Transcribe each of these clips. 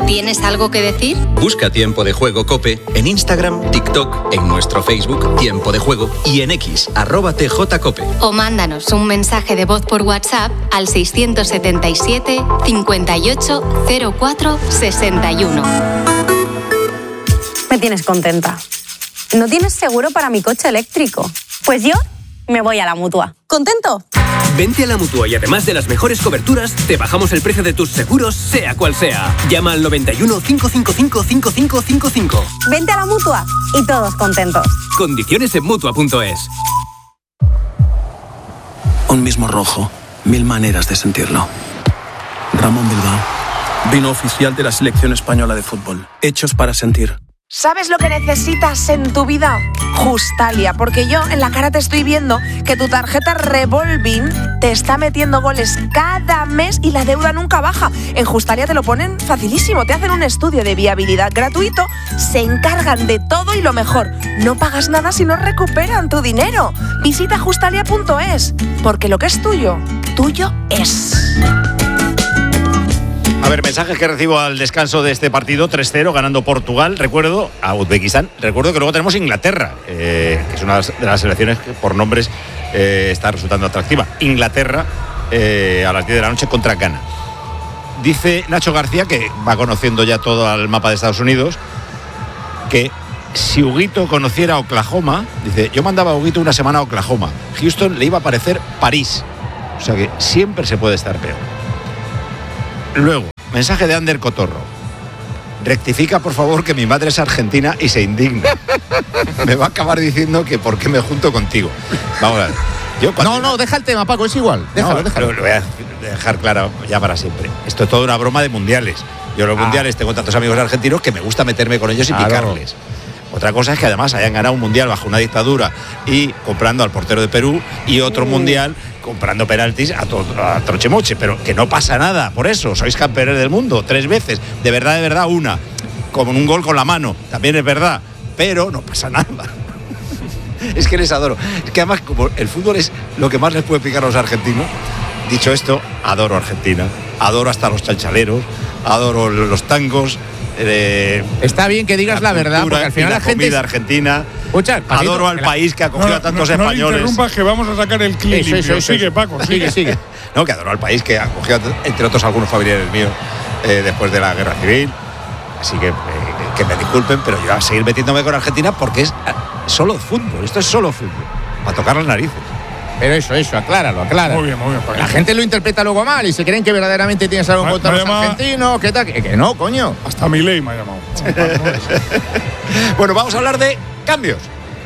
¿Tienes algo que decir? Busca Tiempo de Juego COPE en Instagram, TikTok, en nuestro Facebook Tiempo de Juego y en X, @TJCope. O mándanos un mensaje de voz por WhatsApp al 677 58 04 61. Me tienes contenta. ¿No tienes seguro para mi coche eléctrico? Pues yo me voy a la Mutua. ¿Contento? Vente a la Mutua y además de las mejores coberturas, te bajamos el precio de tus seguros, sea cual sea. Llama al 91 555 5555. Vente a la Mutua y todos contentos. Condiciones en Mutua.es. Un mismo rojo, 1000 maneras de sentirlo. Ramón Bilbao, vino oficial de la selección española de fútbol. Hechos para sentir. ¿Sabes lo que necesitas en tu vida? Justalia, porque yo en la cara te estoy viendo que tu tarjeta Revolving te está metiendo goles cada mes y la deuda nunca baja. En Justalia te lo ponen facilísimo, te hacen un estudio de viabilidad gratuito, se encargan de todo y lo mejor, no pagas nada si no recuperan tu dinero. Visita justalia.es, porque lo que es tuyo, tuyo es. A ver, mensajes que recibo al descanso de este partido, 3-0, ganando Portugal, recuerdo, a Uzbekistán. Recuerdo que luego tenemos Inglaterra, que es una de las selecciones que por nombres está resultando atractiva. Inglaterra, a las 10 de la noche contra Ghana. Dice Nacho García, que va conociendo ya todo el mapa de Estados Unidos, que si Huguito conociera Oklahoma, dice, yo mandaba a Huguito una semana a Oklahoma. Houston le iba a parecer París. O sea que siempre se puede estar peor. Luego, mensaje de Ander Cotorro. Rectifica, por favor, que mi madre es argentina y se indigna. Me va a acabar diciendo que por qué me junto contigo. Vamos a ver. No, deja el tema, Paco, es igual. Déjalo. Lo voy a dejar claro ya para siempre. Esto es toda una broma de mundiales. Yo en los mundiales tengo tantos amigos argentinos que me gusta meterme con ellos y picarles. Otra cosa es que además hayan ganado un mundial bajo una dictadura y comprando al portero de Perú y otro mundial comprando penaltis a trochemoche, pero que no pasa nada por eso. Sois campeones del mundo 3 veces, de verdad una, como un gol con la mano, también es verdad, pero no pasa nada. Es que les adoro. Es que además, como el fútbol es lo que más les puede picar a los argentinos, dicho esto, adoro Argentina, adoro hasta los chalchaleros, adoro los tangos. Está bien que digas la verdad, porque al final la gente comida argentina. Escucha, Paquito, adoro al país que ha acogido a tantos españoles. No interrumpas, que vamos a sacar el clip. Sigue, Paco, sigue. No, que adoro al país que ha acogido, entre otros, algunos familiares míos después de la guerra civil. Así que me disculpen, pero yo voy a seguir metiéndome con Argentina porque es solo fútbol. Esto es solo fútbol, para tocar las narices. Pero eso, acláralo. Muy bien, La gente lo interpreta luego mal y se creen que verdaderamente tienes algo contra los argentinos. ¿Qué tal? Que no, coño. Hasta Milei me ha llamado. Bueno, vamos a hablar de cambios.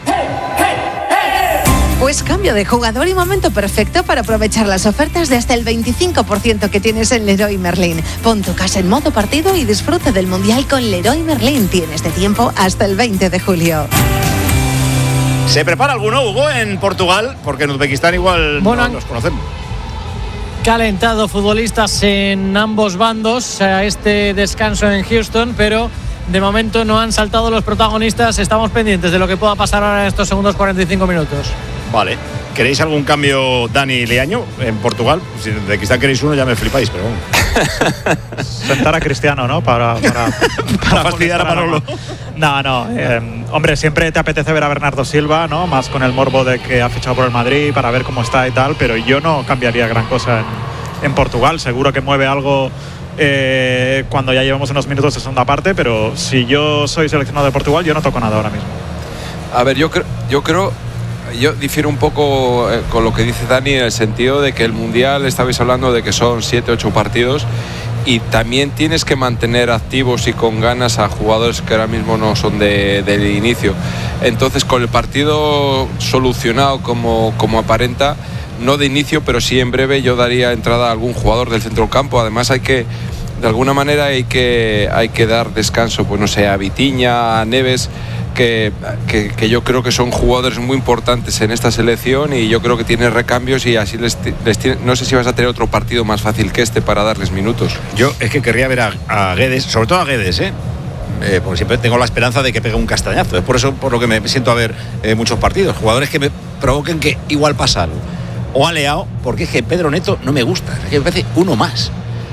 Pues cambio de jugador y momento perfecto para aprovechar las ofertas de hasta el 25% que tienes en Leroy Merlin. Pon tu casa en modo partido y disfruta del Mundial con Leroy Merlin. Tienes de tiempo hasta el 20 de julio. ¿Se prepara alguno, Hugo, en Portugal? Porque en Uzbekistán igual no los conocemos. Calentado futbolistas en ambos bandos a este descanso en Houston, pero de momento no han saltado los protagonistas. Estamos pendientes de lo que pueda pasar ahora en estos segundos 45 minutos. Vale. ¿Queréis algún cambio, Dani y Leaño, en Portugal? Si en Uzbekistán queréis uno, ya me flipáis, pero bueno. Sentar a Cristiano, ¿no? Para fastidiar a Manolo. No. Hombre, siempre te apetece ver a Bernardo Silva, ¿no? Más con el morbo de que ha fichado por el Madrid para ver cómo está y tal, pero yo no cambiaría gran cosa en Portugal. Seguro que mueve algo cuando ya llevamos unos minutos de segunda parte, pero si yo soy seleccionado de Portugal, yo no toco nada ahora mismo. A ver, yo difiero un poco con lo que dice Dani, en el sentido de que el Mundial, estabais hablando de que son 7-8 partidos y también tienes que mantener activos y con ganas a jugadores que ahora mismo no son del inicio. Entonces, con el partido solucionado como aparenta, no de inicio, pero sí en breve, yo daría entrada a algún jugador del centro del campo. Además de alguna manera hay que dar descanso, pues no sé, a Vitinha, a Neves, que yo creo que son jugadores muy importantes en esta selección y yo creo que tiene recambios y así les no sé si vas a tener otro partido más fácil que este para darles minutos. Yo es que querría ver a Guedes, sobre todo a Guedes, porque siempre tengo la esperanza de que pegue un castañazo. Es por eso por lo que me siento a ver muchos partidos, jugadores que me provoquen que igual pasa algo. O a Leao, porque es que Pedro Neto no me gusta, es que me parece uno más.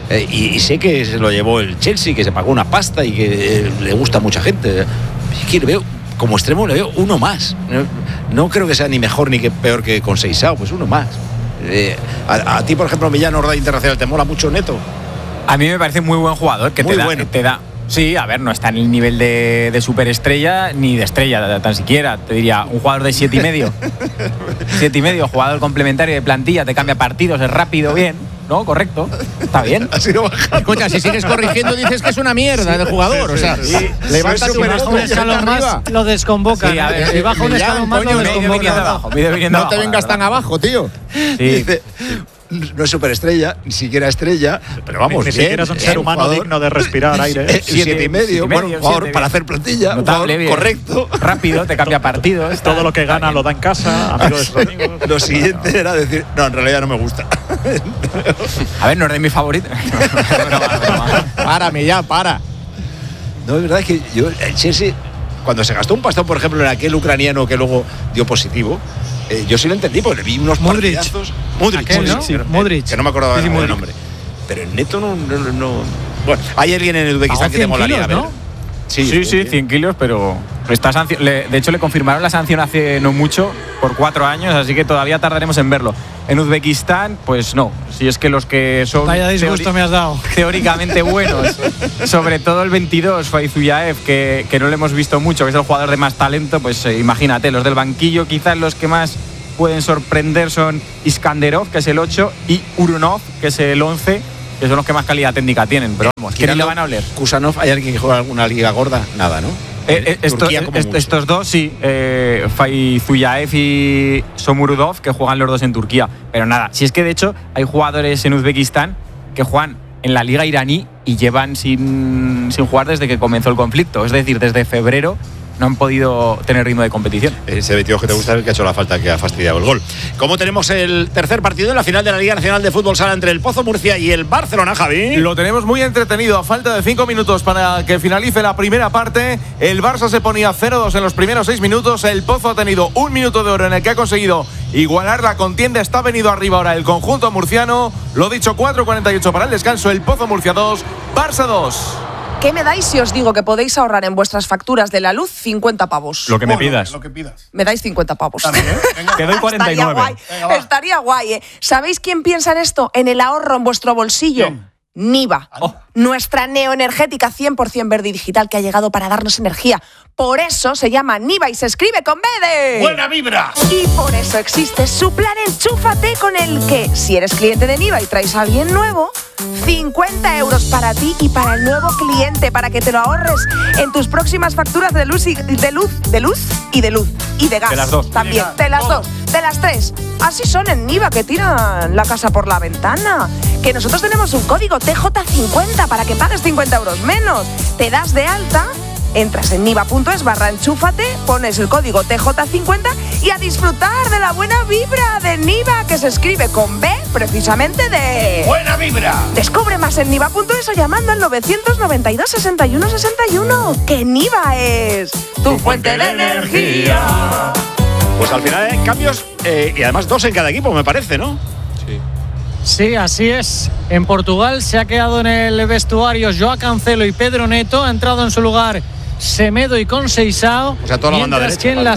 Y sé que se lo llevó el Chelsea, que se pagó una pasta y que le gusta a mucha gente. Es que le veo, como extremo, le veo uno más. No creo que sea ni mejor ni peor que Conceição, pues uno más. A ti, por ejemplo, Millán Ordaz Internacional, ¿te mola mucho Neto? A mí me parece muy buen jugador, que te da. Sí, a ver, no está en el nivel de superestrella ni de estrella, tan siquiera. Te diría, un jugador de 7,5. 7,5, jugador complementario de plantilla, te cambia partidos, es rápido, bien. ¿No? Correcto. Está bien. Ha sido bajando. Escucha, si sigues corrigiendo dices que es una mierda de jugador. O sea, levanta tu baja un escalón más, lo desconvoca. Sí, a ver, si baja un escalón más, lo desconvoca. No te vengas tan abajo, tío. Sí. Dice, no es superestrella, ni siquiera estrella, pero vamos, ni siquiera es un ser humano jugador, digno de respirar aire. 7,5, bueno, jugador para hacer plantilla, notable, bien. Correcto. Rápido, te cambia partidos. Todo lo que gana lo da en casa, amigo de sus amigos. Lo siguiente era decir, no, en realidad no me gusta. A ver, no es de mis favoritos. Párame ya, para. No, es verdad que yo, el Chelsea, cuando se gastó un pastón, por ejemplo, en aquel ucraniano que luego dio positivo, yo sí lo entendí, porque vi unos partidazos. Modric, que no me acordaba del nombre. Pero en Neto no. Bueno, hay alguien en el Uzbekistán que te molaría ver. ¿No? Sí, 100 kilos, pero de hecho le confirmaron la sanción hace no mucho, por 4 años, así que todavía tardaremos en verlo. En Uzbekistán, pues no. Si es que los que son vaya disgusto me has dado. Teóricamente buenos, sobre todo el 22, Faizullaev, que no lo hemos visto mucho, que es el jugador de más talento, pues imagínate, los del banquillo quizás los que más pueden sorprender son Iskanderov, que es el 8, y Urunov, que es el 11, que son los que más calidad técnica tienen, pero vamos, que ni le van a oler. Kusanov, ¿hay alguien que juega alguna liga gorda? Nada, ¿no? Estos dos sí, Faizullaev y Somurudov, que juegan los dos en Turquía, pero nada, si es que de hecho hay jugadores en Uzbekistán que juegan en la liga iraní y llevan sin jugar desde que comenzó el conflicto, es decir, desde febrero no han podido tener ritmo de competición. Ese 22 que te gusta es el que ha hecho la falta, que ha fastidiado el gol. ¿Cómo tenemos el tercer partido en la final de la Liga Nacional de Fútbol Sala entre el Pozo Murcia y el Barcelona, Javi? Lo tenemos muy entretenido. A falta de 5 minutos para que finalice la primera parte, el Barça se ponía 0-2 en los primeros 6 minutos. El Pozo ha tenido 1 minuto de oro en el que ha conseguido igualar la contienda. Está venido arriba ahora el conjunto murciano. Lo dicho, 4:48 para el descanso. El Pozo Murcia 2, Barça 2. ¿Qué me dais si os digo que podéis ahorrar en vuestras facturas de la luz 50 pavos? Lo que me pidas. Lo que pidas. Me dais 50 pavos. Te doy 49. Estaría guay, ¿eh? ¿Sabéis quién piensa en esto? En el ahorro en vuestro bolsillo. ¿Quién? Niva, nuestra neoenergética 100% verde y digital que ha llegado para darnos energía. Por eso se llama Niva y se escribe con B de... ¡Buena vibra! Y por eso existe su plan Enchúfate, con el que, si eres cliente de Niva y traes a alguien nuevo, 50 euros para ti y para el nuevo cliente, para que te lo ahorres en tus próximas facturas de luz y de luz y de gas. De las dos. También, de las dos, de las tres. Así son en Niva, que tiran la casa por la ventana. Que nosotros tenemos un código TJ50 para que pagues 50 euros menos. Te das de alta, entras en niva.es/enchúfate, pones el código TJ50 y a disfrutar de la buena vibra de Niva, que se escribe con B, precisamente de... ¡Buena vibra! Descubre más en niva.es o llamando al 992 61 61. Que Niva es tu fuente de energía. Pues al final hay cambios y además 2 en cada equipo, me parece, ¿no? Sí, así es. En Portugal se ha quedado en el vestuario Joao Cancelo y Pedro Neto. Ha entrado en su lugar Semedo y Conceição. O sea, toda la banda derecha. Que en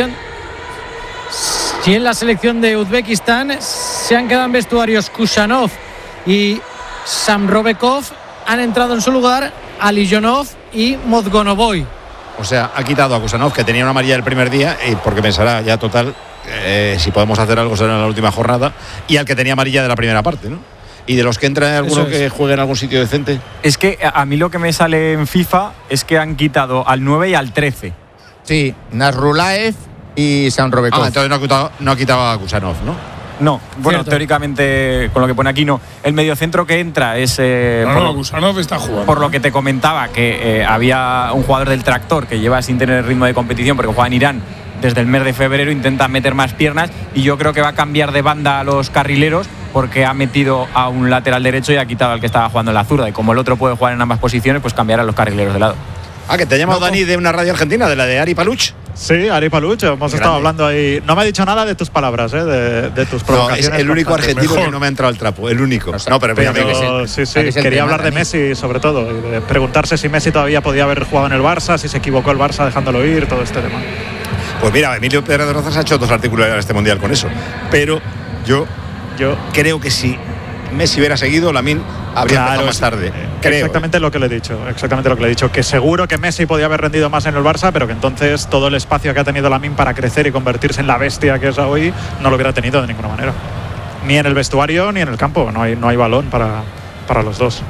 la selección de Uzbekistán se han quedado en vestuarios Kusanov y Samrovekov. Han entrado en su lugar Alijonov y Mozgonovoy. O sea, ha quitado a Kusanov, que tenía una amarilla el primer día, y porque pensará ya total, si podemos hacer algo será en la última jornada, y al que tenía amarilla de la primera parte, ¿no? Y de los que entra alguno que juegue en algún sitio decente. Es que a mí lo que me sale en FIFA es que han quitado al 9 y al 13. Sí, Nasrulaev y Samrovekov. Entonces no ha quitado a Kusanov, ¿no? No, bueno, cierto. Teóricamente, con lo que pone aquí, no. El mediocentro que entra es... Kusanov está jugando. Por lo que te comentaba, que había un jugador del Tractor que lleva sin tener ritmo de competición porque juega en Irán desde el mes de febrero, intenta meter más piernas, y yo creo que va a cambiar de banda a los carrileros porque ha metido a un lateral derecho y ha quitado al que estaba jugando en la zurda, y como el otro puede jugar en ambas posiciones, pues cambiará a los carrileros de lado. Que te ha llamado Dani de una radio argentina, de la de Ari Paluch. Sí, Ari Paluch, hemos estado hablando ahí. No me ha dicho nada de tus palabras, de tus provocaciones. No, es el único argentino que no me ha entrado al trapo, el único. No, pero sí, quería hablar de Messi sobre todo, y de preguntarse si Messi todavía podía haber jugado en el Barça, si se equivocó el Barça dejándolo ir, todo este tema. Pues mira, Emilio Pérez de Rozas ha hecho 2 artículos en este Mundial con eso, pero yo creo que si Messi hubiera seguido, Lamine habría empezado más tarde. Exactamente lo que le he dicho, que seguro que Messi podía haber rendido más en el Barça, pero que entonces todo el espacio que ha tenido Lamine para crecer y convertirse en la bestia que es hoy no lo hubiera tenido de ninguna manera, ni en el vestuario ni en el campo. No hay balón para los dos.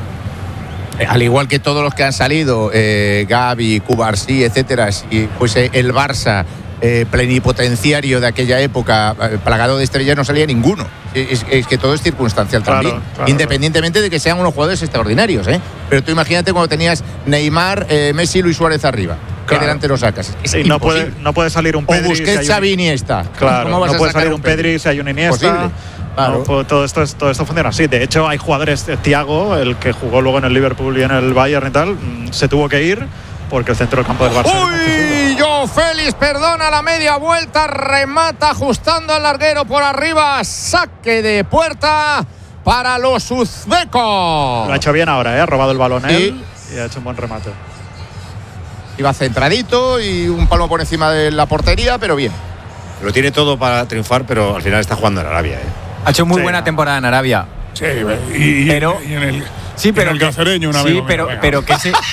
Al igual que todos los que han salido, Gavi, Cubarsí, etcétera, si fuese el Barça plenipotenciario de aquella época, plagado de estrellas, no salía ninguno. Es que todo es circunstancial también, independientemente de que sean unos jugadores extraordinarios, Pero tú imagínate cuando tenías Neymar, Messi, Luis Suárez arriba. ¿Qué delantero sacas? Es no puede salir un Pedri. O Busquets, Xavi, Iniesta. Claro, no puede salir un Pedri si hay un Iniesta. Claro. No, todo esto funciona así. De hecho, hay jugadores, Thiago, el que jugó luego en el Liverpool y en el Bayern y tal, se tuvo que ir porque el centro del campo del Barça. ¡Uy! Joao Félix perdona la media vuelta, remata ajustando al larguero por arriba, saque de puerta para los uzbecos. Lo ha hecho bien ahora, ha robado el balón él y ha hecho un buen remate. Iba centradito y un palo por encima de la portería, pero bien. Lo tiene todo para triunfar, pero al final está jugando en Arabia. Ha hecho muy buena temporada en Arabia. Sí, y en el cacereño una vez. Sí, pero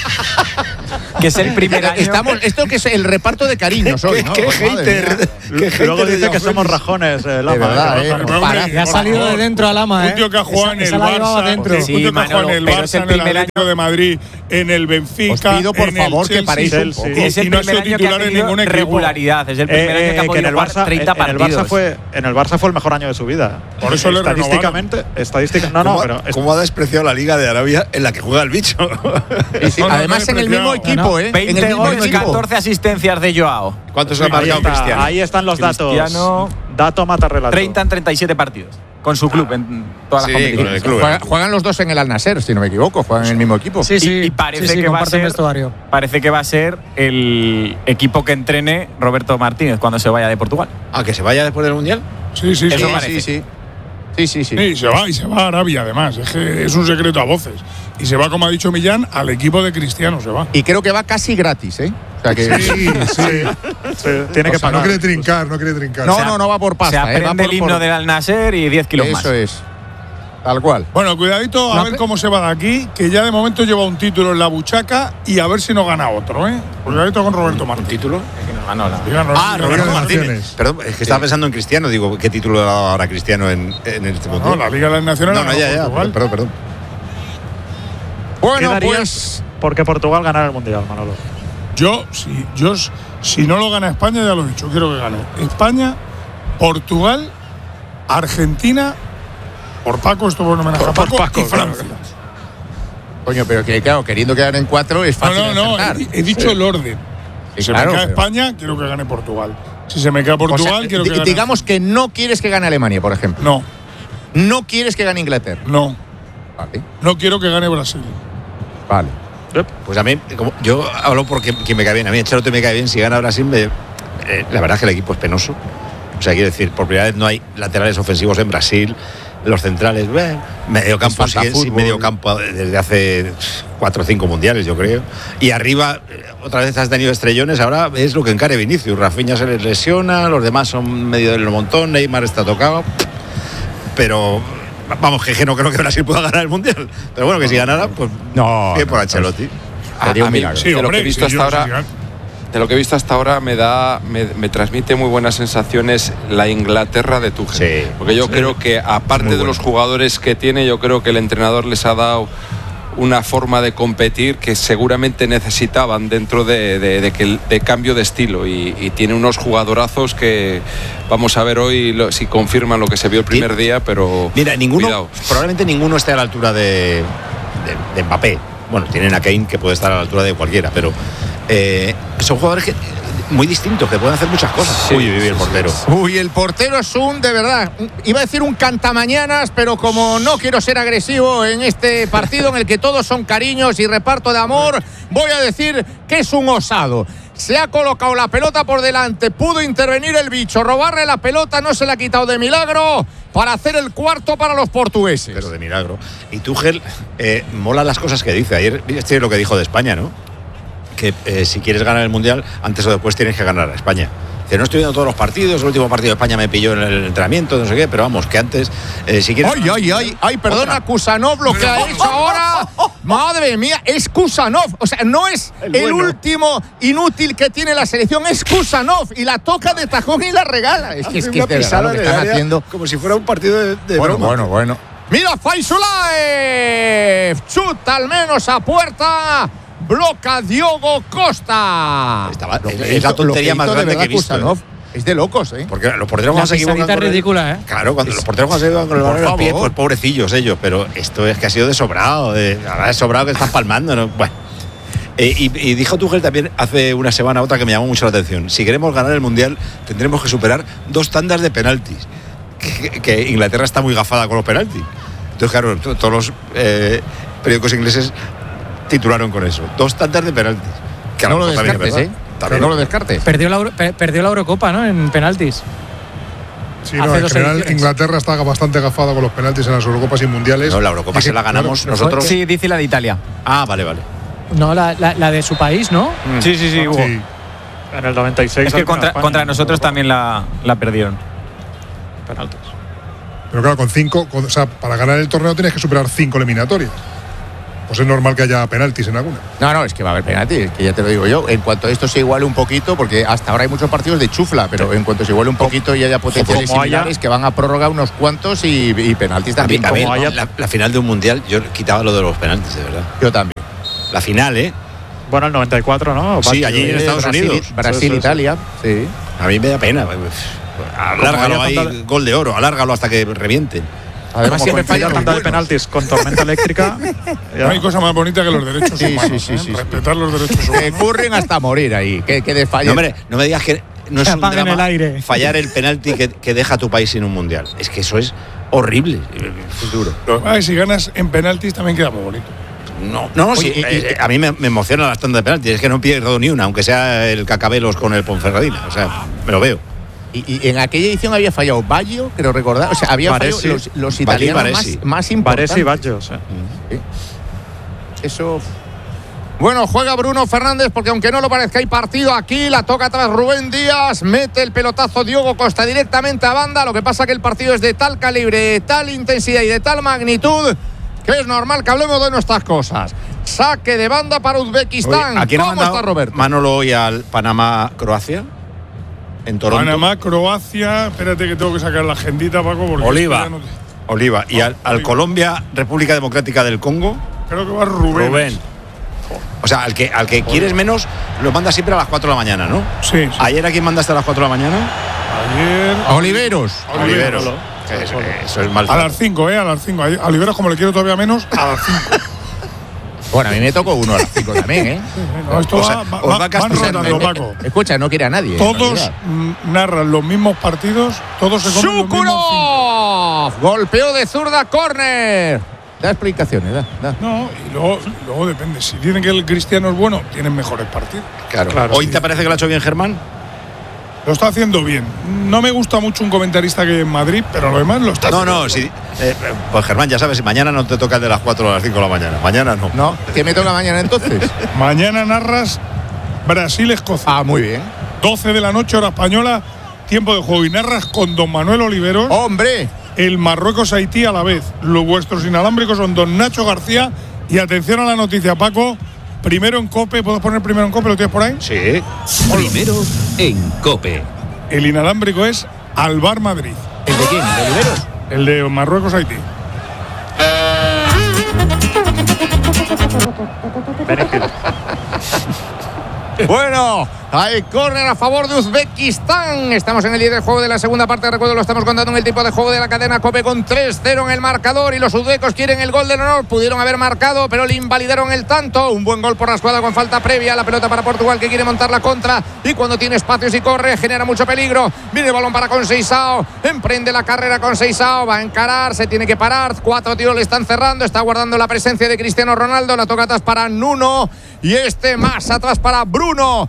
que es el primer año. Esto que es el reparto de cariños hoy, ¿no? Qué hater. Luego dice que somos rajones, Lama. De verdad, ya ha salido de dentro a Lama, Un tío que ha jugado en el Barça, un tío que ha jugado en el Barça, en el Atlético de Madrid, en el Benfica. Os pido, por favor, que paréis un poco. Es el primer año que ha tenido regularidad. Es el primer año que ha podido jugar 30 partidos. En el Barça fue el mejor año de su vida. Por eso le renovaron. ¿Cómo ha despreciado la Liga de Arabia en la que juega el bicho? Además, en el mismo equipo, 20 goles, 14 asistencias de Joao. ¿Cuántos ha marcado Cristiano? Ahí están los datos. Cristiano, dato mata relato. 30 en 37 partidos. Con su club en todas las competiciones. Juegan los dos en el Al Nassr, si no me equivoco. Juegan en el mismo equipo. Y parece que va a ser el equipo que entrene Roberto Martínez cuando se vaya de Portugal. ¿Que se vaya después del Mundial? Sí. Sí, se va a Arabia, además. Es que es un secreto a voces. Y se va, como ha dicho Millán, al equipo de Cristiano. Se va. Y creo que va casi gratis, O sea que tiene que pagar. No quiere trincar. No va por pasta. Se aprende el himno del Al Nassr y 10 kilos más. Eso es. Tal cual. Bueno, cuidadito a ver cómo se va de aquí, que ya de momento lleva un título en la buchaca y a ver si no gana otro, Cuidadito con Roberto Martínez. ¿Un título? Roberto Martínez. Perdón, es que estaba pensando en Cristiano. Digo, ¿qué título ha dado ahora Cristiano en este momento? No, la Liga de las Naciones. Ya. Perdón. Bueno, pues porque Portugal ganara el Mundial, Manolo. Si no lo gana España, ya lo he dicho, quiero que gane España, Portugal, Argentina, por Paco, esto por homenaje a Paco, y Francia. Coño, pero que claro, queriendo quedar en 4 es fácil. No, he dicho el orden. Si se me cae España, quiero que gane Portugal. Si se me cae Portugal, quiero que gane. Digamos que no quieres que gane Alemania, por ejemplo. No. No quieres que gane Inglaterra. No. Vale. No quiero que gane Brasil. Vale. Pues a mí, yo hablo porque me cae bien. A mí Ancelotti me cae bien. Si gana Brasil, la verdad es que el equipo es penoso. O sea, quiero decir, por primera vez no hay laterales ofensivos en Brasil. Los centrales, medio campo sin medio campo desde hace 4 o 5 mundiales, yo creo. Y arriba, otra vez has tenido estrellones. Ahora es lo que encare Vinicius. Rafinha se les lesiona, los demás son medio del montón. Neymar está tocado. Pero vamos, que no creo que Brasil pueda ganar el Mundial. Pero bueno, que si ganara, pues bien por Ancelotti. Sería un milagro. De lo que he visto hasta ahora, de lo que he visto hasta ahora me transmite muy buenas sensaciones la Inglaterra de Tuchel. Porque yo creo que aparte de los jugadores que tiene, yo creo que el entrenador les ha dado una forma de competir que seguramente necesitaban dentro de cambio de estilo y tiene unos jugadorazos que vamos a ver hoy si confirman lo que se vio el primer día, pero mira, probablemente ninguno esté a la altura de Mbappé. Bueno, tienen a Kane que puede estar a la altura de cualquiera, pero son jugadores muy distintos, que pueden hacer muchas cosas. El portero. El portero es de verdad, iba a decir un cantamañanas, pero como no quiero ser agresivo en este partido en el que todos son cariños y reparto de amor, voy a decir que es un osado. se ha colocado la pelota por delante, pudo intervenir el bicho, robarle la pelota, no se la ha quitado de milagro para hacer el cuarto para los portugueses. Pero de milagro. Y Tuchel, mola las cosas que dice. Ayer, este es lo que dijo de España, ¿no? Que si quieres ganar el Mundial, antes o después tienes que ganar a España. Que no estoy viendo todos los partidos, el último partido de España me pilló en el entrenamiento, no sé qué, pero vamos, que antes, si quieres... ¡Ay, perdona, Kusanov, lo que ha hecho ahora! ¡Madre mía! Es Kusanov, o sea, no es el último inútil que tiene la selección, es Kusanov, y la toca de tajón y la regala. Es que es de verdad lo que están haciendo. Como si fuera un partido de broma. Bueno. Mira, Faisulaev, chuta al menos a puerta. Bloca Diogo Costa. Es la tontería más grande que he visto. Kusanov. Es de locos, ¿eh? Porque los porteros cuando se equivocan. Es ridícula, ¿eh? Claro, cuando los porteros cuando se equivocan con el balón en los pies, pues pobrecillos ellos. Pero esto es que ha sido de sobrado. Ahora es sobrado que están palmando, ¿no? Bueno. Y dijo Tuchel también hace una semana otra que me llamó mucho la atención. Si queremos ganar el Mundial, tendremos que superar 2 tandas de penaltis. Que Inglaterra está muy gafada con los penaltis. Entonces, claro, todos los periódicos ingleses titularon con eso. 2 tandas de penaltis. Que no lo descartes, ¿eh? No lo descartes. Perdió la Eurocopa, ¿no? En penaltis. Sí, no, en general Inglaterra está bastante gafada con los penaltis en las Eurocopas y mundiales. No, la Eurocopa se la ganamos nosotros. Sí, dice la de Italia. Ah, vale. No, la de su país, ¿no? Sí, hubo. Sí. En el 96. Es que contra nosotros también la perdieron. Penaltis. Pero claro, con 5, o sea, para ganar el torneo tienes que superar 5 eliminatorias. Pues es normal que haya penaltis en alguna. No, es que va a haber penaltis, que ya te lo digo yo. En cuanto esto se iguale un poquito, porque hasta ahora hay muchos partidos de chufla, pero en cuanto se iguale un poquito y haya potenciales similares, que van a prorrogar unos cuantos y penaltis también. La final de un Mundial, yo quitaba lo de los penaltis, de verdad. Yo también. La final, ¿eh? Bueno, el 94, ¿no? Sí, allí en Estados Unidos. Brasil, Italia. Sí. A mí me da pena. Alárgalo ahí, gol de oro, alárgalo hasta que revienten. Además, siempre falla tanta de penaltis con tormenta eléctrica. No hay cosa más bonita que los derechos humanos. Sí. Respetar los derechos humanos. Se ocurren hasta morir ahí. Que desfallen. No, hombre, no me digas que no es un drama fallar el penalti que deja a tu país sin un mundial. Es que eso es horrible. Es duro. Si ganas en penaltis también queda muy bonito. No, sí. A mí me emociona las tandas de penaltis. Es que no pierdo ni una, aunque sea el Cacabelos con el Ponferradina. O sea, me lo veo. Y en aquella edición había fallado Baggio, creo recordar. O sea, había fallado los italianos más importantes. Baresi y Baggio, sí. Eso. Bueno, juega Bruno Fernández porque aunque no lo parezca hay partido aquí, la toca atrás Rubén Díaz, mete el pelotazo Diogo Costa directamente a banda. Lo que pasa que el partido es de tal calibre, de tal intensidad y de tal magnitud que es normal que hablemos de nuestras cosas. Saque de banda para Uzbekistán. ¿Cómo está Roberto? Manolo hoy al Panamá-Croacia. En Toronto. Panamá, Croacia. Espérate que tengo que sacar la agendita, Paco. Porque Oliva. Y al Colombia, República Democrática del Congo. Creo que va Rubén. O sea, al que quieres menos, lo mandas siempre a las 4 de la mañana, ¿no? Sí. ¿Ayer a quién mandaste a las 4 de la mañana? Ayer. A Oliveros. Eso es mal. A las 5, a las 5. A Oliveros, como le quiero todavía menos, a las 5. Bueno, a mí me tocó uno a las 5 también, ¿eh? No, esto van rotando, Paco. Escucha, no quiere a nadie. Todos narran los mismos partidos, todos se comen los mismos 5. Golpeo de zurda, córner. Da explicaciones, da. No, y luego depende. Si tienen que el Cristiano es bueno, tienen mejores partidos. Claro. ¿Hoy te parece que lo ha hecho bien Germán? Lo está haciendo bien. No me gusta mucho un comentarista que en Madrid, pero lo demás lo está haciendo. No, sí. Pues Germán, ya sabes, mañana no te toca el de las 4 a las 5 de la mañana. Mañana no. No, ¿qué me toca mañana entonces? Mañana narras Brasil-Escocia. Ah, muy bien. 12 de la noche, hora española, tiempo de juego. Y narras con don Manuel Oliveros. ¡Hombre! El Marruecos-Haití a la vez. Vuestros inalámbricos son don Nacho García. Y atención a la noticia, Paco. Primero en COPE, ¿puedo poner primero en COPE? ¿Lo tienes por ahí? Sí. Primero en COPE. El inalámbrico es Alvar Madrid. ¿El de quién? ¿El de Oliveros? El de Marruecos-Haití. Bueno, hay córner a favor de Uzbekistán. Estamos en el 10 del juego de la segunda parte. Recuerdo, lo estamos contando en el tipo de juego de la cadena COPE con 3-0 en el marcador. Y los uzbecos quieren el gol del honor. Pudieron haber marcado, pero le invalidaron el tanto. Un buen gol por la escuadra con falta previa. La pelota para Portugal, que quiere montar la contra. Y cuando tiene espacios y corre, genera mucho peligro. Viene el balón para Conceição. Emprende la carrera Conceição. Va a encarar, se tiene que parar. 4 tiros le están cerrando. Está guardando la presencia de Cristiano Ronaldo. La toca atrás para Nuno. Y más atrás para Bruno. Organiza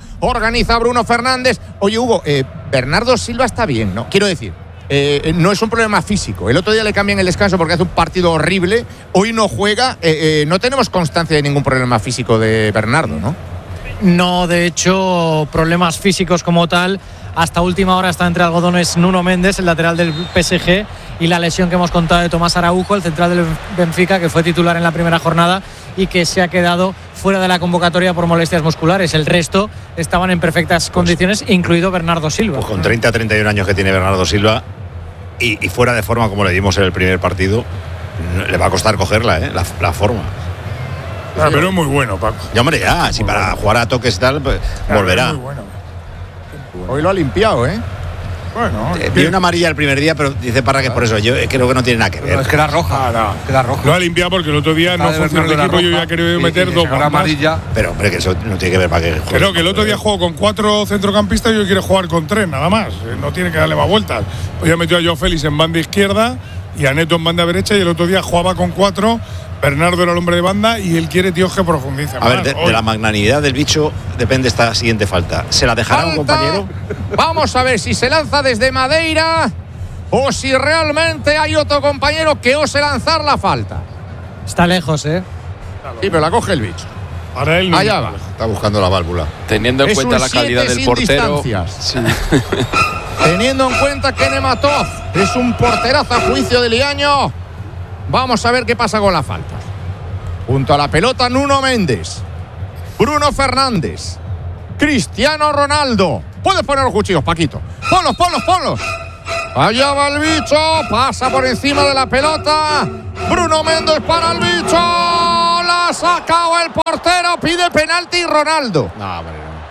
organiza Bruno Fernández. Oye, Hugo, Bernardo Silva está bien, ¿no? Quiero decir, no es un problema físico. El otro día le cambian el descanso porque hace un partido horrible. Hoy no juega. No tenemos constancia de ningún problema físico de Bernardo, ¿no? No, de hecho, problemas físicos como tal. Hasta última hora está entre algodones Nuno Méndez, el lateral del PSG, y la lesión que hemos contado de Tomás Araujo, el central del Benfica, que fue titular en la primera jornada y que se ha quedado fuera de la convocatoria por molestias musculares. El resto estaban en perfectas condiciones, incluido Bernardo Silva. Pues con 30-31 años que tiene Bernardo Silva y fuera de forma como le dimos en el primer partido, le va a costar cogerla, la forma. Pero es muy bueno, Paco. Ya, hombre, ya, si para jugar a toques y tal, pues volverá. Es muy bueno. Hoy lo ha limpiado, ¿eh? Bueno, vi una amarilla el primer día, pero dice Parra que es por eso. Yo creo que no tiene nada que ver. No, es que era roja. Lo ha limpiado porque el otro día no funcionó el equipo. Yo ya he querido meter dos más. Amarilla. Pero, hombre, que eso no tiene que ver para que juegue. Creo que el otro día jugó con 4 centrocampistas y hoy quiere jugar con 3, nada más. No tiene que darle más vueltas. Hoy ha metido a Joao Félix en banda izquierda y a Neto en banda derecha, y el otro día jugaba con 4. Bernardo era el hombre de banda y él quiere, tío, que profundice. A ver, de la magnanimidad del bicho depende esta siguiente falta. ¿Se la dejará un compañero? Vamos a ver si se lanza desde Madeira o si realmente hay otro compañero que ose lanzar la falta. Está lejos, ¿eh? Sí, pero la coge el bicho. Para él no. Allá va. Está buscando la válvula. Teniendo en cuenta la calidad del portero. Sí. Teniendo en cuenta que Nematov es un porterazo a juicio de Liaño. Vamos a ver qué pasa con la falta. Junto a la pelota, Nuno Méndez, Bruno Fernández, Cristiano Ronaldo. Puedes poner los cuchillos, Paquito. Ponlos. Allá va el bicho. Pasa por encima de la pelota. Bruno Méndez para el bicho. La ha sacado el portero. Pide penalti Ronaldo. No, hombre, no.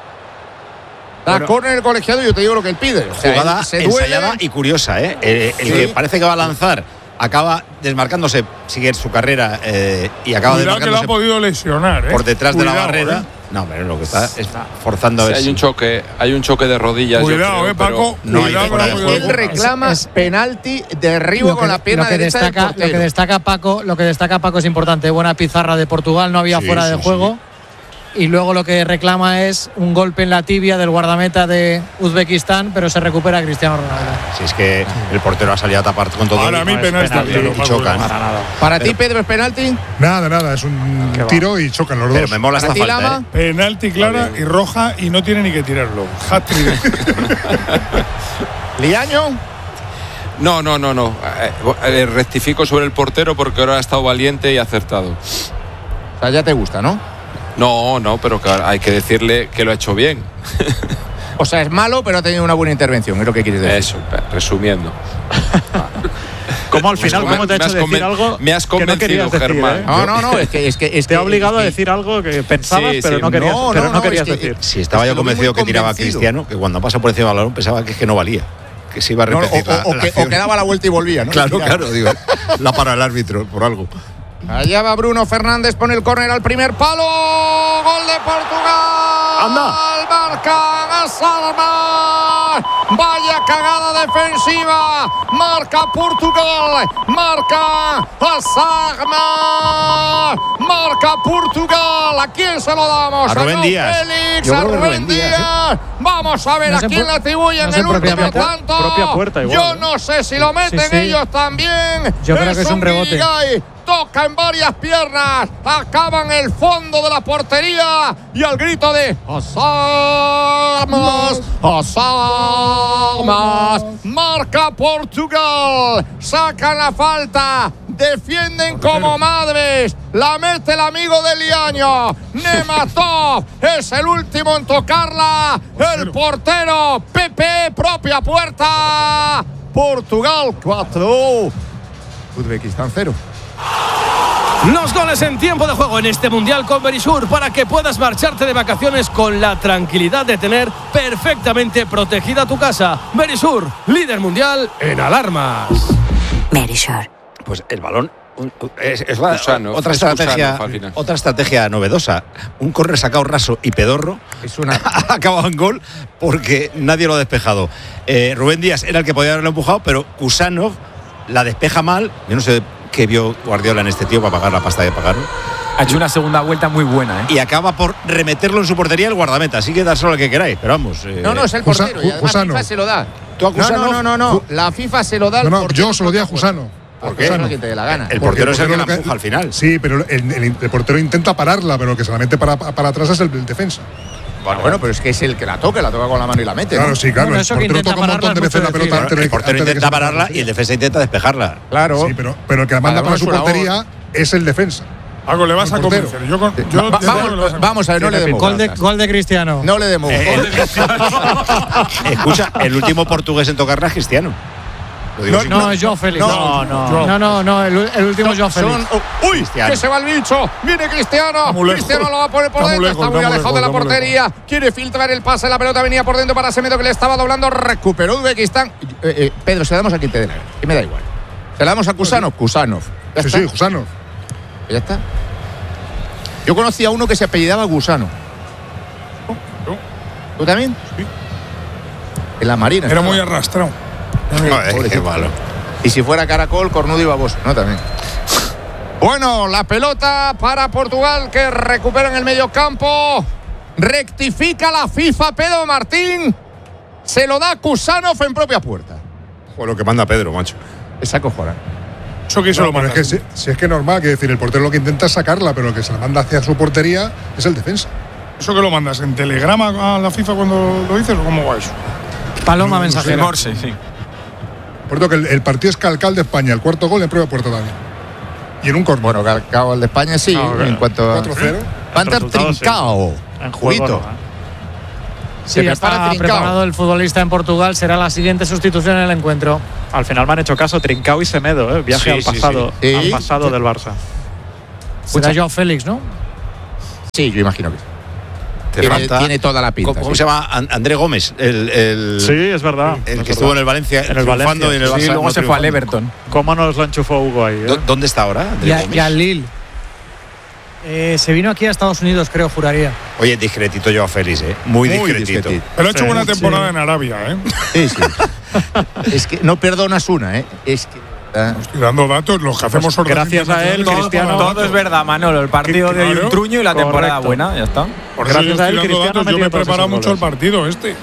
La corner el colegiado, yo te digo lo que él pide. O sea, jugada se ensayada y curiosa, ¿eh? El que parece que va a lanzar acaba desmarcándose, sigue su carrera y acaba Cuidado desmarcándose. Que lo ha podido lesionar, por detrás de la Cuidado, barrera. No, pero lo que está forzando a ver. Hay un choque de rodillas. Cuidado, yo creo, Paco. No hay fuera de juego. Él reclama penalti, derribo con la pierna derecha del portero. Lo que destaca Paco es importante. Buena pizarra de Portugal, no había fuera de juego. Y luego lo que reclama es un golpe en la tibia del guardameta de Uzbekistán, pero se recupera Cristiano Ronaldo. Si es que el portero ha salido a tapar con todo. Para mí penalti. Y chocan. Para ti, Pedro, ¿es penalti? Nada, es un tiro y chocan los dos. Pero me mola esta falta, Penalti clara y roja y no tiene ni que tirarlo. Hat-trick. ¿Liaño? No. Rectifico sobre el portero porque ahora ha estado valiente y acertado. O sea, ya te gusta, ¿no? No, pero hay que decirle que lo ha hecho bien. O sea, es malo, pero ha tenido una buena intervención, es lo que quieres decir. Eso, resumiendo. ¿Cómo al final, cómo te ha hecho decir algo me has que no querías decir, Germán? No, es que te ha obligado a decir algo que pensabas, pero no querías decir. Si estaba yo convencido que tiraba a Cristiano, que cuando pasa por encima del balón pensaba que es que no valía, que se iba a repetir o que daba la vuelta y volvía, ¿no? Claro, digo, la para el árbitro por algo. Allá va Bruno Fernández, pone el córner al primer palo. Gol de Portugal. ¡Anda! Marca Salma. Vaya cagada defensiva. Marca Portugal. Marca Salma. Marca Portugal. ¿A quién se lo damos? A Rubén Díaz. Félix, a Rubén Díaz. Vamos a ver a quién le atribuyen el último tanto. Propia puerta igual, Yo no sé si lo meten ellos también. Yo creo que es un rebote. Guirigay. Toca en varias piernas, acaba en el fondo de la portería y al grito de Asarmas, marca Portugal, sacan la falta, defienden como madres, la mete el amigo de Liaño, Nematov es el último en tocarla, el portero Pepe, propia puerta, Portugal 4, Uzbekistán 0. Los goles en tiempo de juego en este Mundial con Verisur para que puedas marcharte de vacaciones con la tranquilidad de tener perfectamente protegida tu casa. Verisur, líder mundial en alarmas. Verisur. Pues el balón es otra estrategia novedosa. Un córner sacado raso y pedorro ha acabado en gol porque nadie lo ha despejado. Rubén Díaz era el que podía haberlo empujado, pero Kusanov la despeja mal. Yo no sé qué vio Guardiola en este tío para pagar la pasta de pagarlo. Ha hecho una segunda vuelta muy buena, ¿eh? Y acaba por remeterlo en su portería el guardameta. Así que dárselo al que queráis, pero vamos. No, es el portero. Y además FIFA se lo da. ¿Tú a Jusano? No. La FIFA se lo da al portero. Yo se lo di a Jusano. ¿Por qué? Quien te dé la gana. El portero es el que la empuja al final. Sí, pero el portero intenta pararla, pero el que se la mete para atrás es el defensa. Bueno, pero es que es el que la toca con la mano y la mete. Claro, ¿no? sí, claro. Bueno, el portero toca un montón de veces la pelota antes de El portero intenta pararla y el defensa intenta despejarla. Claro. Sí, pero el que la manda para su portería es el defensa. Algo le vas a convencer. Vamos a ver, no le demos. Gol de Cristiano. No le demos. Escucha, el último portugués en tocarla es Cristiano. No, es Joao Félix. No, el último es Joao Félix. ¡Uy! Que se va el bicho. Viene Cristiano. Cristiano lo va a poner por dentro. Está muy alejado de la portería. Quiere filtrar el pase. La pelota venía por dentro para Semedo, que le estaba doblando. Recuperó Uzbekistán. Pedro, se la damos a quien te dé la gana. Que me da igual. Se la damos a Kusanov. Sí, Kusanov. Ya está. Yo conocí a uno que se apellidaba Gusano. ¿Tú también? Sí. En la Marina. Era muy arrastrado. Qué malo. Y si fuera caracol, cornudo y baboso, ¿no? También. Bueno, la pelota para Portugal, que recupera en el medio campo. Rectifica la FIFA, Pedro Martín. Se lo da Kusanov en propia puerta. Lo que manda Pedro, macho. Es acojonante. Eso que pero es que si es que es normal, que decir, el portero lo que intenta es sacarla, pero el que se la manda hacia su portería es el defensa. ¿Eso que lo mandas en telegrama a la FIFA cuando lo dices o cómo va eso? Paloma mensajera. Morse, sí. Por cierto, que el partido es Calcal de España, el cuarto gol en propia puerta también. Y en un córner. Bueno, Calcao el de España sí, en cuanto a 4-0. Panther Trincao. En juego. Sí, está preparado el futbolista en Portugal. Será la siguiente sustitución en el encuentro. Al final me han hecho caso Trincao y Semedo, viaje al pasado, al pasado del Barça. Será Joao Félix, ¿no? Sí, yo imagino que sí. Tiene toda la pinta. ¿Cómo se llama? André Gómez. Sí, es verdad. El que estuvo en el Valencia. En el Valencia. Y en el Barça, sí, luego se fue al Everton. ¿Cómo nos lo enchufó Hugo ahí? ¿Dónde está ahora? Y al Lille. Se vino aquí a Estados Unidos, creo, juraría. Oye, discretito Joao Félix, Muy discretito. Pero ha hecho buena temporada en Arabia, Sí. Es que no perdonas una, Es que estoy dando datos, los que hacemos gracias a él, Cristiano. Todo es verdad, Manolo. El partido de Truño y la temporada buena, ya está. Gracias a él, Cristiano. Yo me he preparado mucho el partido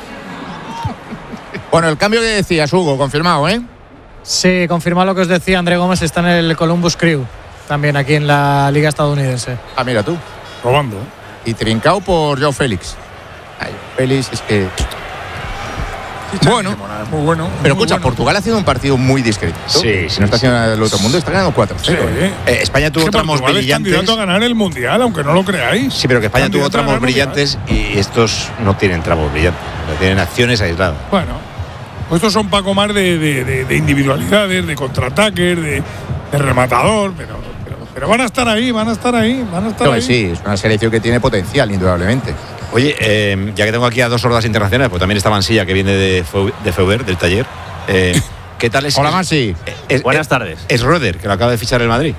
Bueno, el cambio que decías, Hugo, confirmado, Sí, confirma lo que os decía. André Gómez está en el Columbus Crew, también aquí en la Liga Estadounidense. Ah, mira tú. Robando. Y Trincao por Joao Félix. Félix es que... Bueno, muy bueno. Pero escucha, Portugal ha sido un partido muy discreto. Sí. Si no está haciendo el otro mundo, está ganando 4-0. Sí. España tuvo tramos brillantes. Es candidato a ganar el Mundial, aunque no lo creáis. Sí, pero que España tuvo tramos brillantes y estos no tienen tramos brillantes. Tienen acciones aisladas. Bueno, pues estos son Paco Mar de individualidades, de contraataques, de rematador, pero van a estar ahí. Sí, es una selección que tiene potencial, indudablemente. Oye, ya que tengo aquí a dos sordas internacionales, pues también está Mansilla, que viene de Feuber, del taller. ¿Qué tal es? Hola, Mansi. Buenas tardes. Es Schroeder, que lo acaba de fichar el Madrid.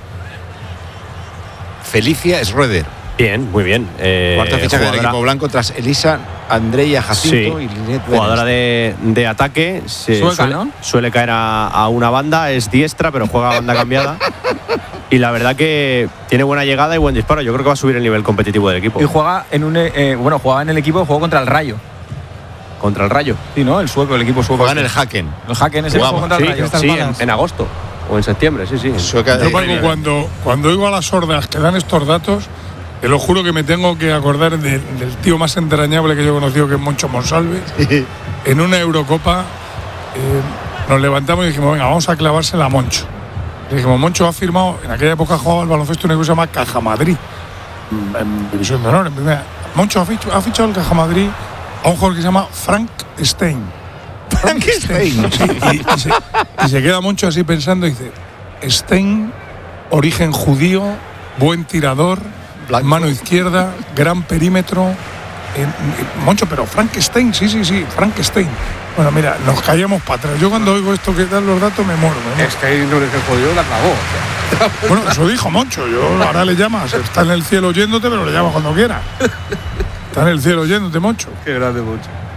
Felicia Schroeder. Bien, muy bien. Cuarta fichaje del equipo blanco tras Elisa, Andrea Jacinto y Linet. Jugadora de ataque. Suele caer a una banda, es diestra, pero juega a banda cambiada. Y la verdad que tiene buena llegada y buen disparo. Yo creo que va a subir el nivel competitivo del equipo. Y juega jugaba en el equipo que jugó contra el Rayo. ¿Contra el Rayo? Sí, ¿no? El sueco, el equipo sueco. Juega en el Haken. El Haken es el que jugó contra el Rayo. Sí, en agosto. O en septiembre, sí. Yo, Paco, cuando oigo a las sordas que dan estos datos, te lo juro que me tengo que acordar del tío más entrañable que yo he conocido, que es Moncho Monsalve. En una Eurocopa nos levantamos y dijimos, venga, vamos a clavársela a Moncho. Le dijimos, Moncho ha firmado, en aquella época jugaba el baloncesto en una cosa que se llama Caja Madrid, en división de honor, en primera. Moncho ha fichado el Caja Madrid a un jugador que se llama Frank Stein. Frank Stein. Sí, y se queda Moncho así pensando y dice, Stein, origen judío, buen tirador, mano izquierda, gran perímetro. Moncho, pero Frankenstein, sí, Frankenstein. Bueno, mira, nos callamos para atrás. Yo cuando oigo esto que dan los datos me muero. Es que ahí no le jodió, la clavó. Bueno, eso dijo Moncho. Yo ahora le llamas, está en el cielo oyéndote, pero le llamas cuando quiera. Está en el cielo oyéndote, Moncho. Qué grande, Moncho.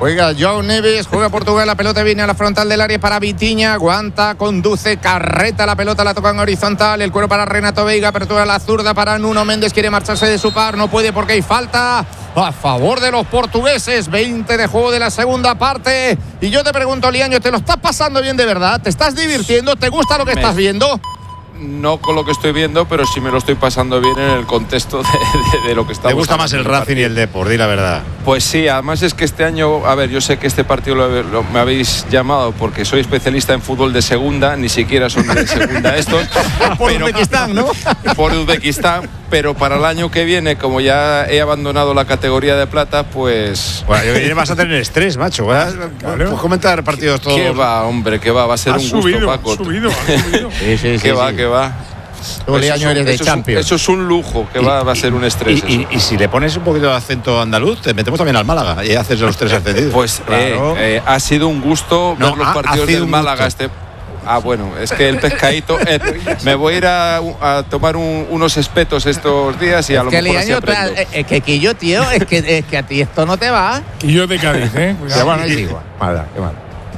Juega João Neves, juega Portugal, la pelota viene a la frontal del área para Vitinha, aguanta, conduce, carreta, la pelota la tocan horizontal, el cuero para Renato Veiga, apertura a la zurda para Nuno Méndez, quiere marcharse de su par, no puede porque hay falta a favor de los portugueses, 20 de juego de la segunda parte, y yo te pregunto, Liaño, ¿te lo estás pasando bien de verdad? ¿Te estás divirtiendo? ¿Te gusta lo que estás viendo? No con lo que estoy viendo, pero sí me lo estoy pasando bien en el contexto de lo que estamos. ¿Te gusta más el Racing y el Depor? Di la verdad. Pues sí, además es que este año, a ver, yo sé que este partido me habéis llamado porque soy especialista en fútbol de segunda, ni siquiera son de segunda estos. Por Uzbekistán, ¿no? Por Uzbekistán, pero para el año que viene, como ya he abandonado la categoría de plata, pues... Bueno, yo que vas a tener estrés, macho. Pues comentar partidos todos. ¿Qué va, hombre? ¿Qué va? Va a ser un gusto, Paco. Ha subido. Sí. ¿Qué va? Tú, Liaño, eres de Champions. Eso es un lujo, que va a ser un estrés. Y si le pones un poquito de acento andaluz, te metemos también al Málaga y haces los 3 ascendidos. Pues claro. Ha sido un gusto ver los partidos del Málaga. Bueno, es que el pescadito. Me voy a ir a tomar unos espetos estos días y a lo mejor así aprendo. Es que Quillo, tío, es que a ti esto no te va. Quillo de Cádiz, ¿eh? Bueno, es igual. Qué mal.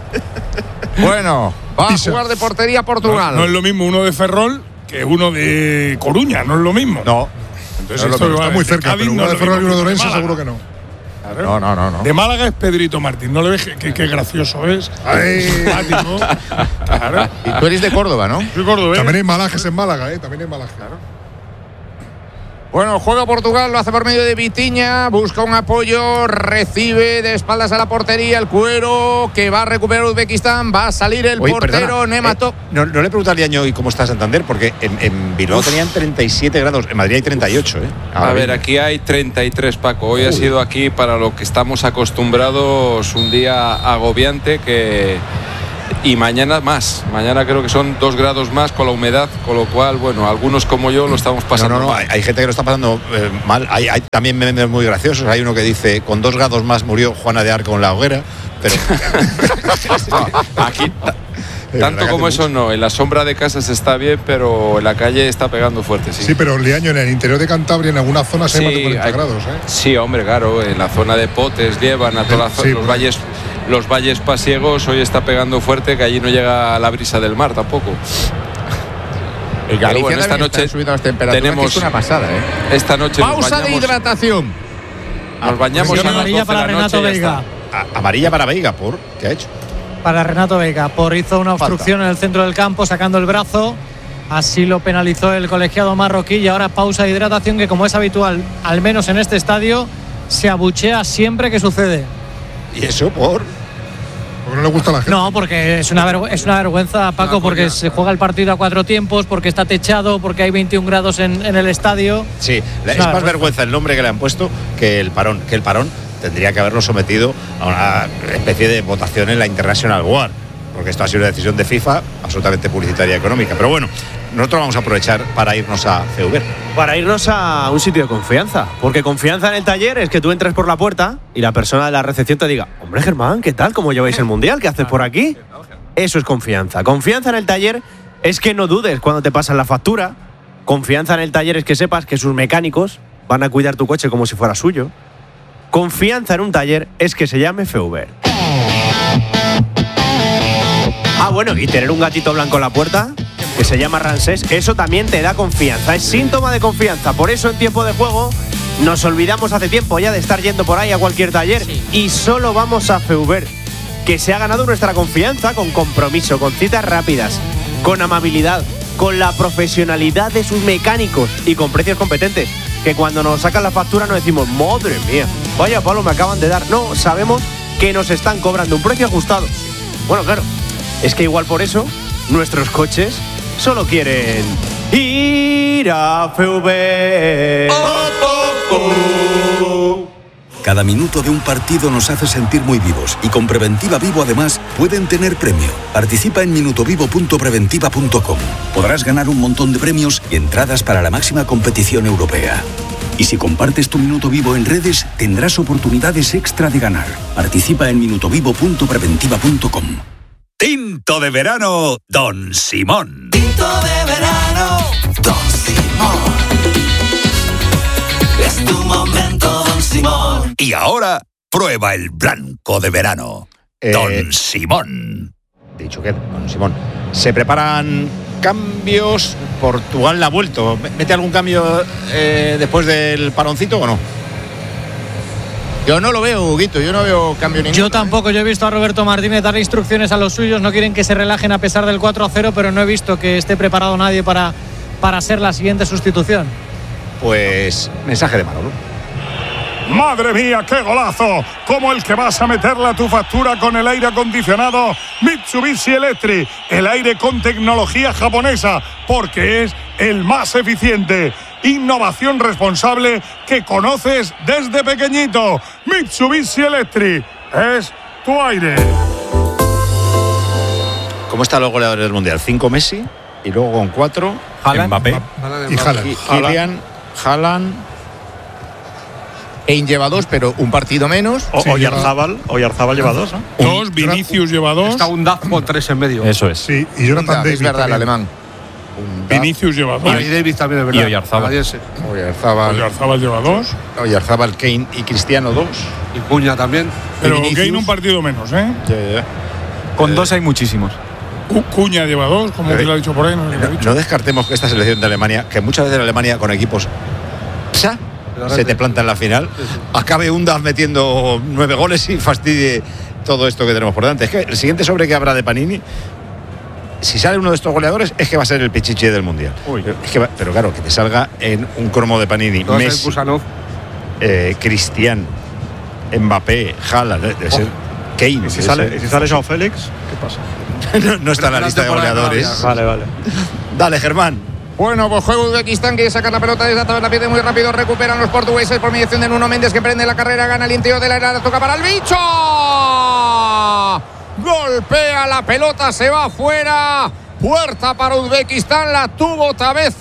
Bueno, va a jugar de portería Portugal. No es lo mismo uno de Ferrol que uno de Coruña, no es lo mismo. No. Entonces esto está muy cerca, Cádiz, pero uno de Ferrol y uno de Orense seguro que no. Claro. No. De Málaga es Pedrito Martín. ¿No le ves qué gracioso es? Simpático. Claro. Y tú eres de Córdoba, ¿no? Soy cordobés. También hay malajes en Málaga, También hay malajes. Claro. Bueno, juega Portugal, lo hace por medio de Vitinha, busca un apoyo, recibe de espaldas a la portería, el cuero que va a recuperar Uzbekistán, va a salir el portero Nemato. No le pregunto al Liaño y cómo está Santander, porque en Bilbao tenían 37 grados, en Madrid hay 38, A ver, aquí hay 33, Paco. Hoy ha sido aquí, para lo que estamos acostumbrados, un día agobiante y mañana más. Mañana creo que son 2 grados más con la humedad, con lo cual, bueno, algunos como yo lo estamos pasando mal. Hay gente que lo está pasando mal. Hay también memes muy graciosos. Hay uno que dice, con 2 grados más murió Juana de Arco en la hoguera. Pero aquí tanto como eso no. En la sombra de casas está bien, pero en la calle está pegando fuerte. Sí, pero Liaño, en el interior de Cantabria, en algunas zonas hay más de 40 grados. Sí, hombre, claro. En la zona de Potes, llevan a todas los valles. Los valles pasiegos hoy está pegando fuerte, que allí no llega la brisa del mar tampoco. Y Galicia esta noche tenemos que es una pasada, Esta noche pausa de hidratación. Nos bañamos a amarilla para Renato Veiga. Amarilla para Veiga, ¿por qué ha hecho? Para Renato Veiga, hizo una obstrucción en el centro del campo sacando el brazo. Así lo penalizó el colegiado marroquí y ahora pausa de hidratación que, como es habitual, al menos en este estadio, se abuchea siempre que sucede. ¿Y eso porque no le gusta a la gente? No, porque es una vergüenza, Paco, porque se juega el partido a 4 tiempos, porque está techado, porque hay 21 grados en el estadio. Sí, es más vergüenza el nombre que le han puesto que el parón. Que el parón tendría que haberlo sometido a una especie de votación en la International Board, porque esto ha sido una decisión de FIFA absolutamente publicitaria y económica. Pero bueno, nosotros vamos a aprovechar para irnos a CEUBER. Para irnos a un sitio de confianza. Porque confianza en el taller es que tú entres por la puerta y la persona de la recepción te diga: hombre, Germán, ¿qué tal? ¿Cómo lleváis el Mundial? ¿Qué haces por aquí? Eso es confianza. Confianza en el taller es que no dudes cuando te pasan la factura. Confianza en el taller es que sepas que sus mecánicos van a cuidar tu coche como si fuera suyo. Confianza en un taller es que se llame FEUBER. Bueno, y tener un gatito blanco en la puerta, que se llama Ramsés, eso también te da confianza, es síntoma de confianza. Por eso en tiempo de juego nos olvidamos hace tiempo ya de estar yendo por ahí a cualquier taller y solo vamos a FEUBER, que se ha ganado nuestra confianza con compromiso, con citas rápidas, con amabilidad, con la profesionalidad de sus mecánicos y con precios competentes, que cuando nos sacan la factura no decimos: madre mía, vaya palo me acaban de dar. No, sabemos que nos están cobrando un precio ajustado. Bueno, claro, es que igual por eso nuestros coches solo quieren ir a FEUBER. Cada minuto de un partido nos hace sentir muy vivos y con Preventiva Vivo además pueden tener premio. Participa en minutovivo.preventiva.com. Podrás ganar un montón de premios y entradas para la máxima competición europea. Y si compartes tu Minuto Vivo en redes, tendrás oportunidades extra de ganar. Participa en minutovivo.preventiva.com. Tinto de verano, Don Simón. Tinto de verano, Don Simón. Es tu momento, Don Simón. Y ahora, Prueba el blanco de verano. Don Simón. Dicho que, Don Simón. Se preparan cambios. Portugal la ha vuelto. ¿Mete algún cambio después del paroncito o no? Yo no lo veo, Huguito, yo no veo cambio ninguno. Yo tampoco, yo he visto a Roberto Martínez darle instrucciones a los suyos, no quieren que se relajen a pesar del 4-0, pero no he visto que esté preparado nadie para ser la siguiente sustitución. Pues mensaje de Manolo. ¡Madre mía, qué golazo! Como el que vas a meterle a tu factura con el aire acondicionado Mitsubishi Electric. El aire con tecnología japonesa, porque es el más eficiente. Innovación responsable que conoces desde pequeñito. Mitsubishi Electric es tu aire. ¿Cómo están los goleadores del Mundial? 5 Messi y luego con 4 Mbappé y Haaland. Kylian, Haaland. Kane lleva 2, pero un partido menos. Oyarzábal lleva 2, ¿no? 2, Vinicius lleva 2. Está un Daz con 3 en medio. Eso es. Sí, y Jonathan David. Es verdad, el alemán. Vinicius lleva 2. Y David también es verdad. Y Oyarzábal. Oyarzábal lleva 2. Oyarzábal, Kane y Cristiano 2. Y Cuña también. Pero Kane un partido menos, ¿eh? Con 2 hay muchísimos. Cuña lleva 2, como te lo ha dicho por ahí. No descartemos que esta selección de Alemania, que muchas veces Alemania con equipos se te planta en la final, acabe Undas metiendo 9 goles y fastidie todo esto que tenemos por delante. Es que el siguiente sobre que habrá de Panini, si sale uno de estos goleadores, es que va a ser el pichichi del Mundial. Es que pero claro, que te salga en un cromo de Panini Messi, Cristiano, Mbappé, Haaland, debe ser Kane. ¿Y si sale Joao Félix? ¿Qué pasa? No está en la lista de goleadores. Vale. Dale, Germán. Bueno, pues juega Uzbekistán, quiere sacar la pelota desde atrás, la pierde muy rápido, recuperan los portugueses por mediación de Nuno Méndez, que prende la carrera, gana el interior de la área, toca para el bicho. Golpea la pelota, se va afuera. Puerta para Uzbekistán, la tuvo otra vez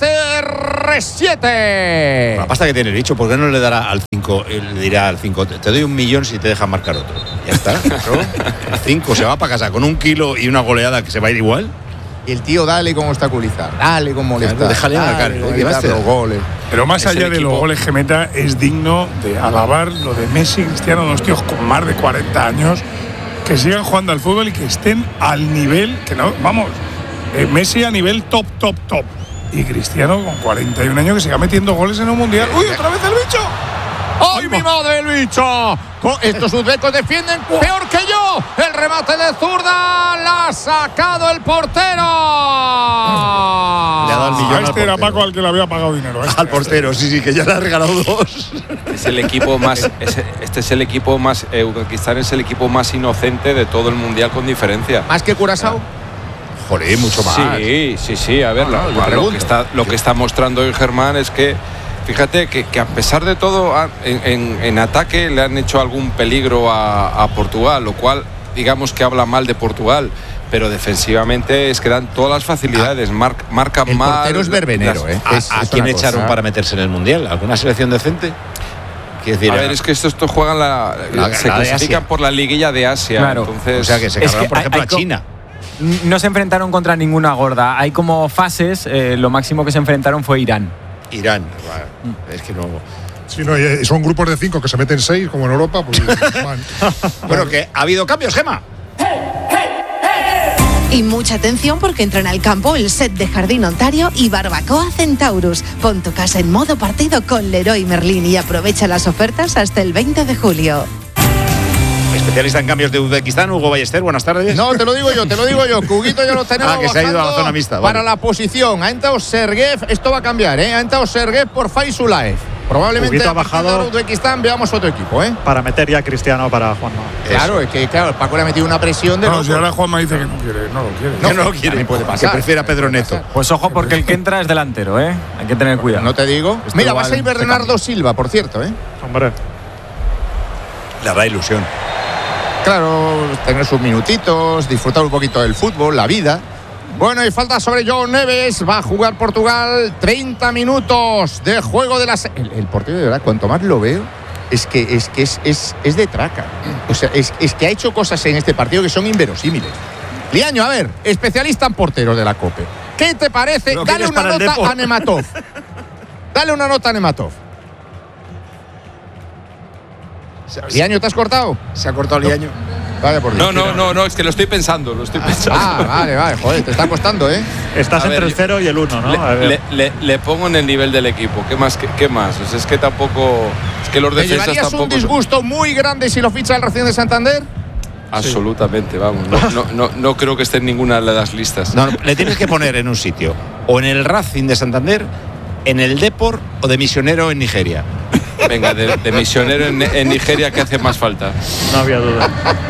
R7. La pasta que tiene el bicho, ¿por qué no le dará al 5? Le dirá al 5, te doy 1 millón si te dejan marcar otro. Ya está, ¿no? El 5 se va para casa con 1 kilo y una goleada que se va a ir igual. Y el tío dale con obstaculizar, dale con molestar. Claro, déjale marcar, los goles. Pero más allá de los goles que meta, es digno de alabar lo de Messi y Cristiano, dos tíos con más de 40 años, que sigan jugando al fútbol y que estén al nivel, que no, vamos, Messi a nivel top. Y Cristiano con 41 años que siga metiendo goles en un mundial. ¡Uy, otra vez el bicho! ¡Ay, mi madre, el bicho! Estos uzbecos defienden peor que yo. El remate de zurda la ha sacado el portero. Le ha dado el millón. Este era Paco al que le había pagado dinero. Al portero, sí, que ya le ha regalado 2. Es el equipo más. Este es el equipo más. Uzbekistán es el equipo más inocente de todo el mundial con diferencia. ¿Más que Curazao? Joder, mucho más. Sí. A ver, lo que está mostrando hoy Germán es que. Fíjate que a pesar de todo, en ataque le han hecho algún peligro a Portugal, lo cual digamos que habla mal de Portugal, pero defensivamente es que dan todas las facilidades, marcan el mal. El portero es verbenero, ¿A quién echaron para meterse en el Mundial? ¿Alguna selección decente? A ver, es que estos juegan se clasifican por la liguilla de Asia. Claro. Entonces, o sea que se cargan, por ejemplo, a China. No se enfrentaron contra ninguna gorda. Hay como fases. Lo máximo que se enfrentaron fue Irán. Es que no. Sí, no, son grupos de 5 que se meten 6, como en Europa. Pues, bueno, que ha habido cambios, Gemma. Y mucha atención porque entran al campo el set de Jardín Ontario y Barbacoa Centaurus. Pon tu casa en modo partido con Leroy Merlin y aprovecha las ofertas hasta el 20 de julio. Especialista en cambios de Uzbekistán, Hugo Ballester, buenas tardes. No, te lo digo yo. Cuguito ya lo tenemos. Que se ha ido a la zona mixta. Para la posición. Ha entrado Sergev, esto va a cambiar, Ha entrado Sergev por Faisulaev. Probablemente ha bajado Uzbekistán, veamos otro equipo, Para meter ya a Cristiano para Juanma. Claro, es que Paco le ha metido una presión de. No, si ahora Juanma dice que no quiere. No lo quiere. Puede pasar. Que prefiere a Pedro Neto. Pues ojo, porque el que entra es delantero, Hay que tener cuidado. No te digo. Mira, va a salir Bernardo Silva, por cierto, Hombre. Le da ilusión. Claro, tener sus minutitos, disfrutar un poquito del fútbol, la vida. Bueno, y falta sobre João Neves. Va a jugar Portugal 30 minutos de juego de las. El portero, de verdad, cuanto más lo veo, es de traca. O sea, es que ha hecho cosas en este partido que son inverosímiles. Liaño, a ver, especialista en porteros de la COPE. ¿Qué te parece? Dale una nota a Nematov. ¿Liaño te has cortado? Se ha cortado Liaño. Vaya por Dios. No, es que lo estoy pensando. Vale, joder, te está costando, ¿eh? Estás entre el 0 y el 1, ¿no? Le pongo en el nivel del equipo. ¿Qué más? O sea, es que tampoco. Es que los defensas ¿Te llevarías tampoco. un disgusto muy grande si lo ficha el Racing de Santander? Absolutamente, vamos. No creo que esté en ninguna de las listas. No, le tienes que poner en un sitio. O en el Racing de Santander, en el Depor o de misionero en Nigeria. Venga, de misionero en Nigeria, que hace más falta. No había duda.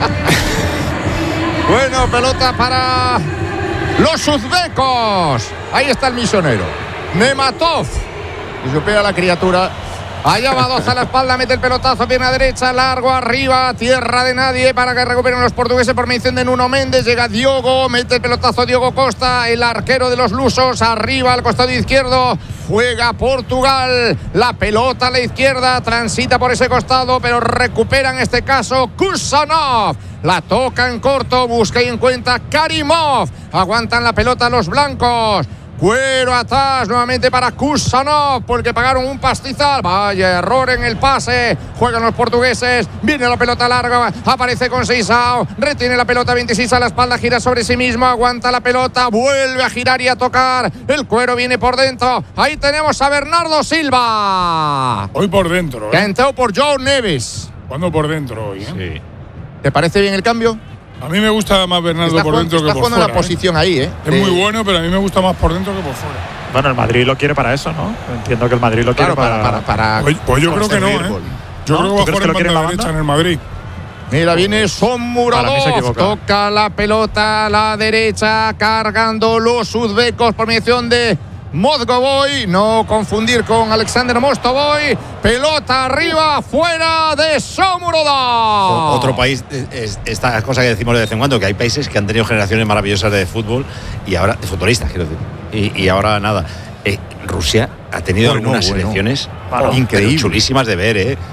Bueno, pelota para los uzbecos. Ahí está el misionero. Nematov. Y supera la criatura. Allá va 2 a la espalda, mete el pelotazo, pierna derecha, largo, arriba, tierra de nadie para que recuperen los portugueses por mediación de Nuno Méndez. Llega Diogo, mete el pelotazo Diogo Costa, el arquero de los lusos, arriba al costado izquierdo. Juega Portugal, la pelota a la izquierda, transita por ese costado, pero recupera en este caso Kusanov. La toca en corto, busca y encuentra Karimov. Aguantan la pelota los blancos. Cuero atrás nuevamente para Kusanov, porque pagaron un pastizal. Vaya error en el pase. Juegan los portugueses. Viene la pelota larga. Aparece con Seisao. Retiene la pelota 26 a la espalda. Gira sobre sí mismo. Aguanta la pelota. Vuelve a girar y a tocar. El Cuero viene por dentro. Ahí tenemos a Bernardo Silva. Hoy por dentro. Que ha entrado por João Neves. ¿Cuándo por dentro hoy? Sí. ¿Te parece bien el cambio? A mí me gusta más Bernardo por dentro que por fuera. Está jugando la posición ahí, ¿eh? Es muy bueno, pero a mí me gusta más por dentro que por fuera. Bueno, el Madrid lo quiere para eso, ¿no? Entiendo que el Madrid lo quiere para Pues yo creo que no, ¿eh? Yo creo que va a jugar en banda derecha en el Madrid. Mira, viene Shomurodov, toca la pelota a la derecha, cargando los uzbecos por mediación de Mozgovoy, no confundir con Alexander Mostovoy. Pelota arriba, fuera de Shomurodov. Otro país, esta cosa que decimos de vez en cuando, que hay países que han tenido generaciones maravillosas de fútbol y ahora, de futbolistas, quiero decir, y ahora nada. Rusia ha tenido algunas selecciones increíbles, chulísimas de ver,